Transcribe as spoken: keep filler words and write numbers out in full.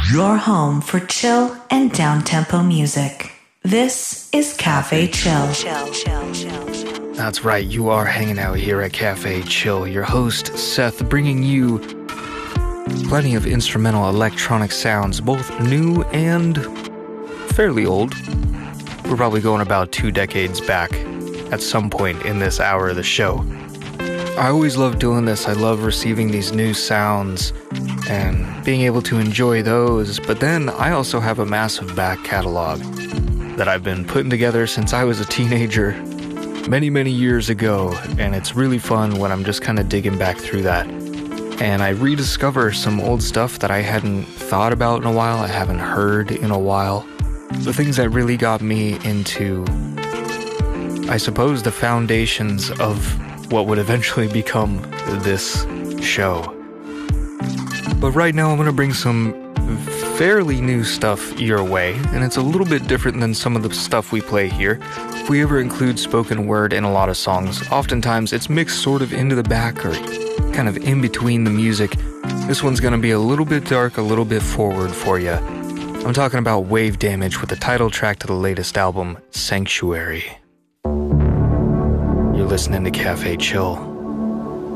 Your home for chill and down-tempo music. This is Cafe Chill. That's right, you are hanging out here at Cafe Chill. Your host, Seth, bringing you plenty of instrumental electronic sounds, both new and fairly old. We're probably going about two decades back at some point in this hour of the show. I always love doing this. I love receiving these new sounds and being able to enjoy those. But then I also have a massive back catalog that I've been putting together since I was a teenager many, many years ago. And it's really fun when I'm just kind of digging back through that. And I rediscover some old stuff that I hadn't thought about in a while, I haven't heard in a while. The things that really got me into, I suppose, the foundations of what would eventually become this show. But right now I'm going to bring some fairly new stuff your way, and it's a little bit different than some of the stuff we play here. If we ever include spoken word in a lot of songs, oftentimes it's mixed sort of into the back or kind of in between the music. This one's going to be a little bit dark, a little bit forward for you. I'm talking about Wave Damage with the title track to the latest album, Sanctuary. You're listening to Cafe Chill.